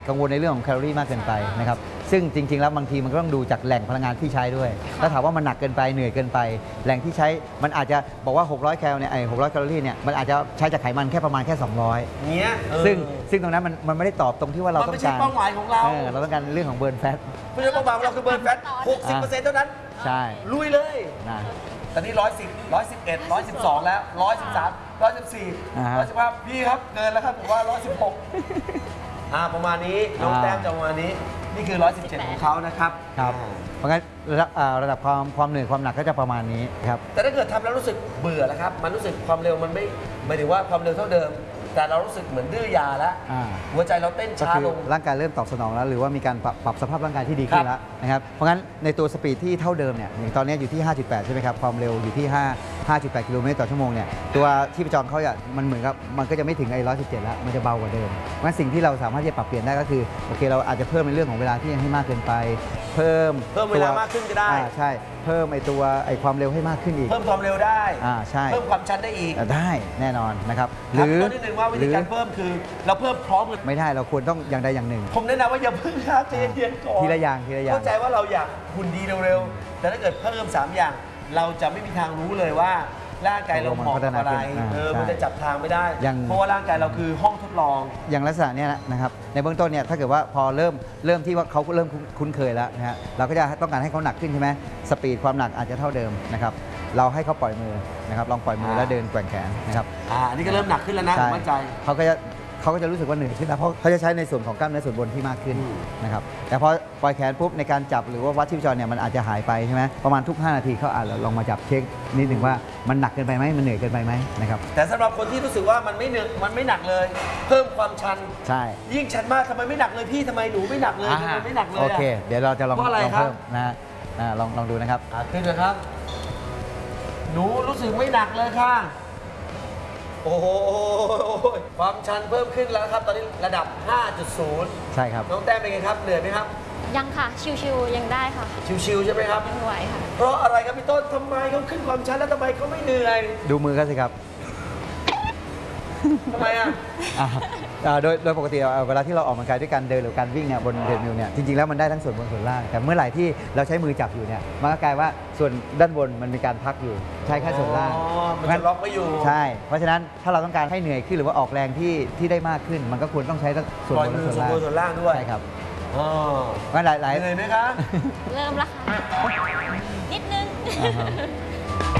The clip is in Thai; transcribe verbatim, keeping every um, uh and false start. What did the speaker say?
กังวลในเรื่องของแคลอรี่มากเกินไปนะครับซึ่งจริงๆแล้วบางทีมันก็ต้องดูจากแหล่งพลังงานที่ใช้ด้วยถ้าถามว่ามันหนักเกินไปเหนื่อยเกินไปแหล่งที่ใช้มันอาจจะบอกว่าหกร้อยแคลเนี่ยไอ้หกร้อยแคลอรี่เนี่ยมันอาจจะใช้จากไขมันแค่ประมาณแค่สองร้อยเงี้ยซึ่งซึ่งตรงนั้นมันมันไม่ได้ตอบตรงที่ว่าเราต้องการมันไม่ใช่เป้าหมายของเราเราต้องการเรื่องของเบิร์นแฟตเพราะฉะนั้นเป้าหมายของเราคือเบิร์นแฟตหกสิบเปอร์เซ็นต์เท่านั้นใช่ลุยเลยนะตอนนี้ร้อยสิบร้อยสิบเอ็ดร้อยสิบสองแล้วร้อยสิบสามร้อยสิบสี่ร้อยสิบห้าพี่ครับเกินแล้วครับผมว่าร้อยสิบหกอ่าประมาณนี้น้องแต้มจะประมาณนี้นี่คือร้อยสิบเจ็ดของเขานะครับครับเพราะงั้นระดับระดับความความเหนื่อยความหนักก็จะประมาณนี้ครับแต่ถ้าเกิดทำแล้วรู้สึกเบื่อแล้วครับมันรู้สึกความเร็วมันไม่หมายถึงว่าความเร็วเท่าเดิมแต่เรารู้สึกเหมือนดื้อยาแล้วหัวใจเราเต้นช้าลงร่างกายเริ่มตอบสนองแล้วหรือว่ามีการปรับปรับสภาพร่างกายที่ดีขึ้นแล้วนะครับเพราะงั้นในตัวสปีดที่เท่าเดิมเนี่ยอย่างตอนนี้อยู่ที่ ห้าจุดแปด ใช่ไหมครับความเร็วอยู่ที่ห้า ห้าจุดแปด กิโลเมตรต่อชั่วโมงเนี่ยตัวชีพจรเขาอ่ะมันเหมือนกับมันก็จะไม่ถึงไอ้ร้อยสิบเจ็ดแล้วมันจะเบากว่าเดิมเพราะงั้นสิ่งที่เราสามารถที่จะปรับเปลี่ยนได้ก็คือโอเคเราอาจจะเพิ่มในเรื่องของเวลาที่ยังให้มากเกินไปเพิ่มเพิ่มเวลามากขึ้นก็ได้ใช่เพิ่มไอ้ตัวไอ้ความเร็วให้มากขึ้นอีกเพิ่มความเร็วได้อ่าใช่เพิ่มความชันได้อีกได้แน่นอนนะครับหรือตัวที่หนึ่งว่าวิธีการเพิ่มคือเราเพิ่มพร้อมกันไม่ได้เราควรต้องอย่างใดอย่างหนึ่งผมแนะนำว่าอย่าเพิ่งครับเย็นๆก่อนทีละอย่างทีละอย่างเข้าใจว่าเราอยากหุ่นดีเร็วๆแต่ถ้าเกิดเพิ่มสามอย่างเราจะไม่มีทางรู้เลยว่าร่างกายเราเหมาะกับอะไรเออมันจะจับทางไม่ได้เพราะว่าร่างกายเราคือห้องทดลองอย่างลักษณะนี้นะครับในเบื้องต้นเนี่ยถ้าเกิดว่าพอเริ่มเริ่มที่ว่าเขาเริ่มคุ้นเคยแล้วนะฮะเราก็จะต้องการให้เขาหนักขึ้นใช่ไหมสปีดความหนักอาจจะเท่าเดิมนะครับเราให้เขาปล่อยมือนะครับลองปล่อยมือแล้วเดินแกว่งแขนนะครับอ่าอันนี้ก็เริ่มหนักขึ้นแล้วนะผมมั่นใจเขาก็จะเขาก็จะรู้สึกว่าเหนื่อยขึ้นนะเพราะเขาจะใช้ในส่วนของกล้ามเนื้อส่วนบนที่มากขึ้นนะครับแต่พอปล่อยแขนปุ๊บในการจับหรือว่าวัดชีพจรเนี่ยมันอาจจะหายไปใช่ไหมประมาณทุกห้านาทีเขาอาจจะลองมาจับเช็คนิดหนึ่งว่ามันหนักเกินไปไหมมันเหนื่อยเกินไปไหมนะครับแต่สำหรับคนที่รู้สึกว่ามันไม่เหนื่อยมันไม่หนักเลย เพิ่มความชันใช่ยิ่งชันมากทำไมไม่หนักเลยพี่ทำไมหนูไม่หนักเลยทำไมไม่หนักเลยโอเคเดี๋ยวเราจะลองลองเพิ่มนะลองลองดูนะครับขึ้นนะครับหนูรู้สึกไม่หนักเลยค่ะโอ้โหความชันเพิ่มขึ้นแล้วครับตอนนี้ระดับ ห้าจุดศูนย์ใช่ครับน้องแต้มเป็นไงครับเหนื่อยไหมครับยังค่ะชิวๆยังได้ค่ะชิวๆใช่ไหมครับยังไหวค่ะเพราะอะไรครับพี่ต้นทำไมเขาขึ้นความชันแล้วทำไมเขาไม่เหนื่อยดูมือเขาสิครับทำไมอ่ะโดยโดยปกติเวลาที่เราออกกำลังกายด้วยการเดินหรือการวิ่งเนี่ยบนเทรดมิลเนี่ยจริงๆแล้วมันได้ทั้งส่วนบนส่วนล่างแต่เมื่อไหร่ที่เราใช้มือจับอยู่เนี่ยมันก็กลายว่าส่วนด้านบนมันมีการพักอยู่ใช้แค่ส่วนล่างมันจะล็อกไว้อยู่ใช่เพราะฉะนั้นถ้าเราต้องการให้เหนื่อยขึ้นหรือว่าออกแรงที่ที่ได้มากขึ้นมันก็ควรต้องใช้ส่วนบนส่วนบนส่วนล่างด้วยใช่ครับอ๋องั้นหลายๆเหนื่อยไหมคะเริ่มละค่ะนิดนึง